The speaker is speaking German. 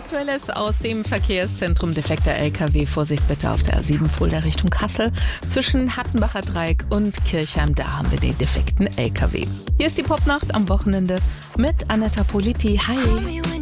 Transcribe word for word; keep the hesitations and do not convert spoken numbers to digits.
Aktuelles aus dem Verkehrszentrum. Defekter L K W. Vorsicht bitte auf der A sieben Fulda Richtung Kassel. Zwischen Hattenbacher Dreieck und Kirchheim, da haben wir den defekten L K W. Hier ist die Popnacht am Wochenende mit Anetta Politi. Hi!